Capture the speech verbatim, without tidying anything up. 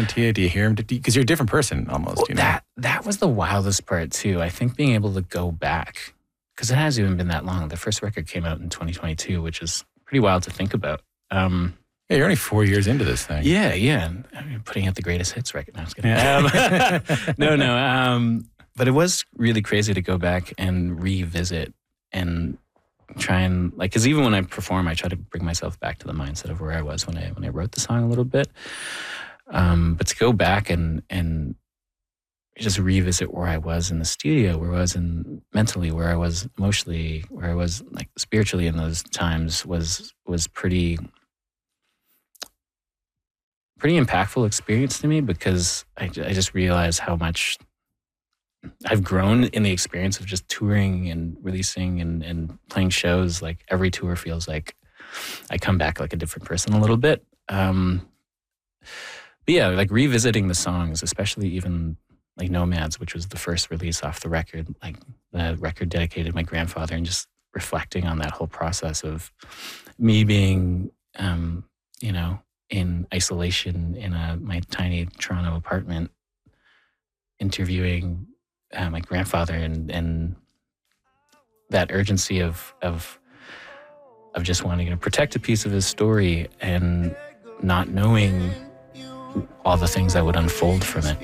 to you? Do you hear him? Because you're a different person almost. Well, you know? That that was the wildest part too. I think being able to go back, because it hasn't even been that long. The first record came out in twenty twenty-two, which is pretty wild to think about. Um, yeah, you're only four years into this thing. Yeah, yeah. I mean, putting out the greatest hits record. No, I was kidding. Um, no, no. Um, but it was really crazy to go back and revisit and try and like, because even when I perform, I try to bring myself back to the mindset of where I was when I when I wrote the song a little bit. Um, but to go back and and just revisit where I was in the studio, where I was in mentally, where I was emotionally, where I was like spiritually in those times was was pretty pretty impactful experience to me, because I, I just realized how much I've grown in the experience of just touring and releasing and, and playing shows. Like every tour feels like I come back like a different person a little bit. Um, but yeah, like revisiting the songs, especially even like Nomads, which was the first release off the record, like the record dedicated to my grandfather, and just reflecting on that whole process of me being, um, you know, in isolation in a, my tiny Toronto apartment, interviewing Uh, my grandfather, and and that urgency of of of just wanting to protect a piece of his story and not knowing all the things that would unfold from it.